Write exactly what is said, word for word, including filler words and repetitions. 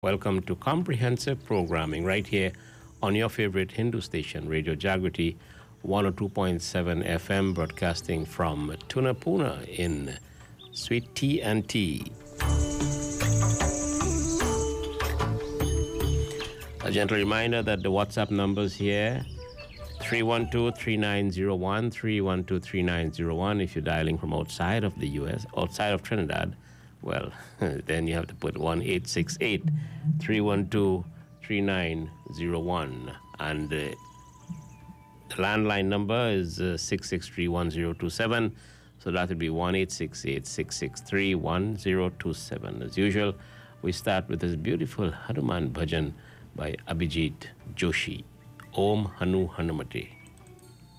Welcome to comprehensive programming right here on your favorite Hindu station, Radio Jagriti, one oh two point seven F M, broadcasting from Tunapuna in Sweet Tea and Tea. A gentle reminder that the WhatsApp numbers here, three one two, three nine zero one, three one two, three nine zero one. If you're dialing from outside of the U S, outside of Trinidad, well, then you have to put one eight six eight, three one two, three nine zero one. And uh, the landline number is uh, six six three, one zero two seven. So that would be one eight six eight, six six three, one zero two seven. As usual, we start with this beautiful Hanuman bhajan by Abhijit Joshi. Om Hanu Hanumate.